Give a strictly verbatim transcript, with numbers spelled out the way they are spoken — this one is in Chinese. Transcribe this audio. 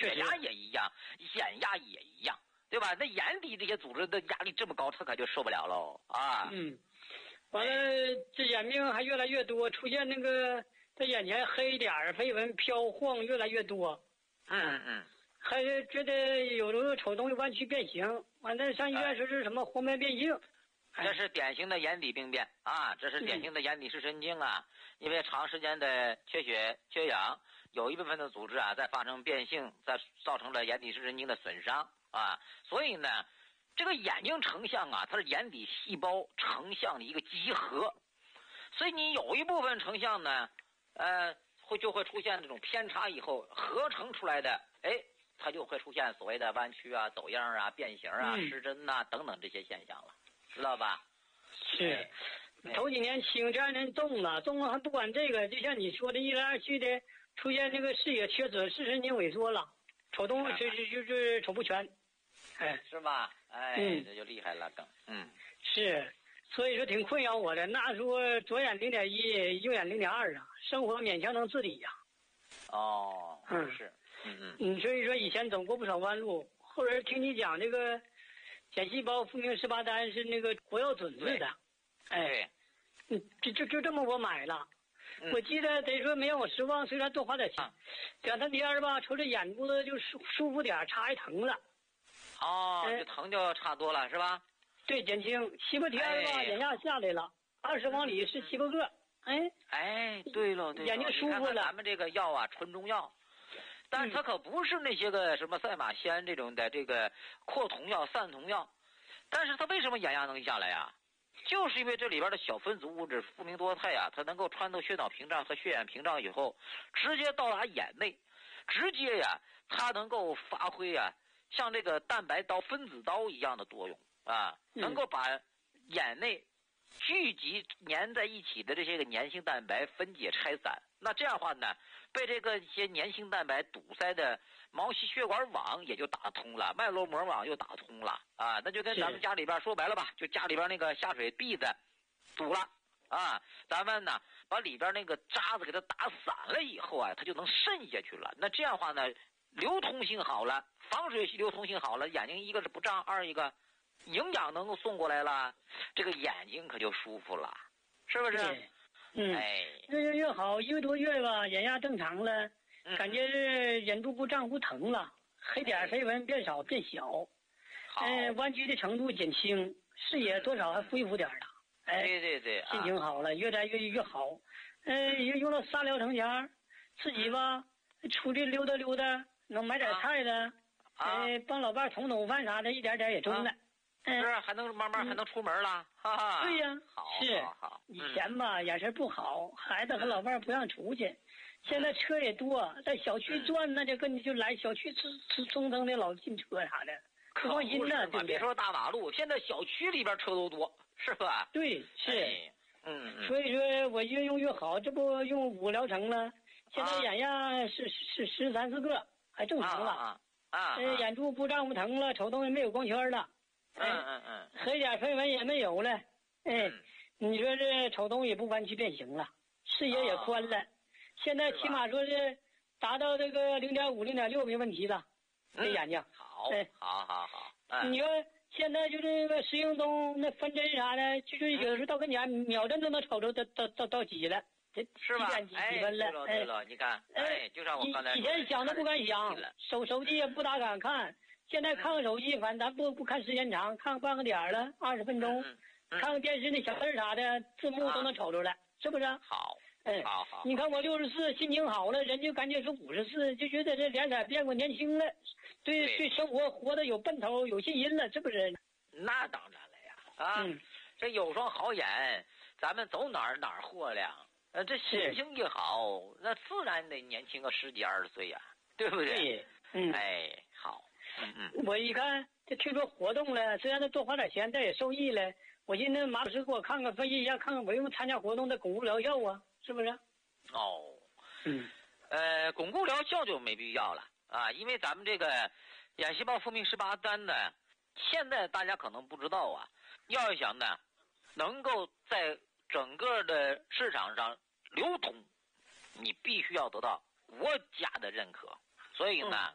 血压也一样，眼压也一样，对吧？那眼底这些组织的压力这么高，他可就受不了喽啊。 嗯，完了，这眼病还越来越多，出现那个在眼前黑点儿、飞蚊飘晃越来越多。 嗯嗯。 还觉得有时候瞅东西弯曲变形，完了上医院说是什么黄斑变性。 这是典型的眼底病变啊，这是典型的眼底视神经啊，因为长时间的缺血缺氧，有一部分的组织啊在发生变性，在造成了眼底视神经的损伤啊，所以呢，这个眼睛成像啊，它是眼底细胞成像的一个集合，所以你有一部分成像呢，呃，会就会出现这种偏差以后合成出来的，哎，它就会出现所谓的弯曲啊、走样啊、变形啊、失真呐、等等这些现象了。知道吧？ 是，头几年轻，这两年动了，动了还不管这个，就像你说的，一来二去的出现这个视野缺损，视神经萎缩了，瞅东西就就是瞅不全，哎， 是吧？哎， 嗯、 这就厉害了，更嗯， 是，所以说挺困扰我的。那说左眼零点一，右眼零点二啊，生活勉强能自理呀、 啊。哦， 嗯， 是，嗯嗯嗯，所以说以前走过不少弯路，后来听你讲这个。睑细胞复明十八单是那个活药准字的，哎，嗯，就就就这么我买了，嗯、我记得得说没让我失望，虽然多花点钱，两三天吧，瞅这眼部就舒舒服点，差还疼了。 哦，这、哎、疼就差多了是吧？ 对，减轻七八天吧，哎、眼压下来了，二十往里是七八个，哎哎，对了对了， 眼睛舒服了。 咱们这个药啊，纯中药。但是它可不是那些个什么赛马仙这种的这个扩酮药、散酮药，但是它为什么眼压能下来呀？就是因为这里边的小分子物质复明多肽啊，它能够穿透血脑屏障和血眼屏障以后，直接到达眼内，直接呀，它能够发挥啊像这个蛋白刀、分子刀一样的作用啊，能够把眼内聚集粘在一起的这些个粘性蛋白分解拆散。那这样的话呢，被这个一些粘性蛋白堵塞的毛细血管网也就打通了，脉络膜网又打通了啊，那就跟咱们家里边说白了吧，就家里边那个下水壁子堵了啊，咱们呢把里边那个渣子给它打散了以后啊，它就能渗下去了。那这样的话呢，流通性好了，防水流通性好了，眼睛一个是不胀，二一个营养能够送过来了，这个眼睛可就舒服了，是不是？ 嗯， 哎， 越越越好，一个多月吧，眼压正常了， 嗯、 感觉是眼珠不胀不疼了，黑点飞蚊变少变小，嗯、呃，弯曲的程度减轻，视野多少还恢复点了，哎， 对对对， 心情好了，越来越越好，嗯、呃，用了仨疗程前，自己吧出去溜达溜达，能买点菜的，哎、啊呃，帮老伴捅捅饭啥的，一点点也中了。啊是，还能慢慢还能出门了，哈哈。 对呀， 好， 是好，好。 以前吧，眼神不好，孩子和老伴不让出去。现在车也多，在小区转，那就跟你就来小区蹭蹭蹭蹭的老进车啥的，可放心了，对不对？ 别说大马路，现在小区里边车都多，是吧？ 对，是。 嗯。 所以说我越用越好，这不用五疗程了，现在眼压是是十三四个，还正常了。 啊啊。 呃，眼珠不胀不疼了，瞅东西没有光圈了。 嗯嗯嗯， 黑点飞蚊也没有了，哎，你说这瞅东西不弯曲变形了，视野也宽了，现在起码说是达到这个零点五、零点六没问题了，这眼睛。 好，好好好。 你说现在就这个石英钟那分针啥的，就就有时候到跟前秒针都能瞅着到到到到几了，这是吧？ 几点几分了？ 哎，对了对了，你看，哎，就像我刚才以前想都不敢想，手手机也不大敢看。现在看看手机，反正咱不不看时间长，看半个点了，二十分钟， 嗯嗯、 看看电视那小字啥的，字幕都能瞅着了，啊、是不是？ 好， 哎， 好好。 你看我六十四，心情好了，人就感觉是五十四，就觉得这脸色变过年轻了，对 对, 对生活活得有奔头，有信心了，是不是？ 那当然了呀，啊，嗯、这有双好眼，咱们走哪儿哪儿豁亮，呃，这心情一好，那自然得年轻个十几二十岁呀，对不对？ 对，嗯， 哎，好。嗯嗯， 我一看这听说活动了，虽然他多花点钱，但也受益了。我寻思马老师给我看看分析一下，看看我用参加活动的巩固疗效啊，是不是？ 哦， 嗯， 呃，巩固疗效就没必要了啊，因为咱们这个眼细胞复明十八单呢，现在大家可能不知道啊，要想呢能够在整个的市场上流通，你必须要得到国家的认可。所以呢，